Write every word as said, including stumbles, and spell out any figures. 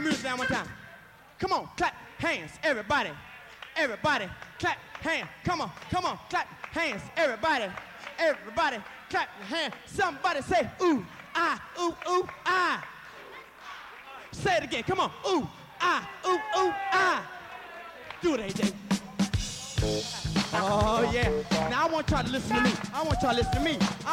music down one time. Come on, clap hands, everybody. Everybody, clap hands. Come on, come on, clap hands, everybody. Everybody, clap your hands. Somebody say, ooh, ah, ooh, ooh, ah. Say it again, come on, ooh, ah, ooh, ooh, ah. Do it, A J. Oh, yeah. Now I want y'all to listen to me. I want y'all to listen to me. I